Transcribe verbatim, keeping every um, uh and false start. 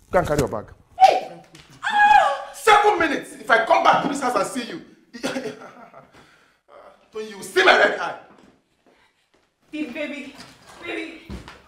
Go and carry your bag. Hey! Seven minutes! If I come back to this house and see you, don't you see my red eye? Baby, baby, baby.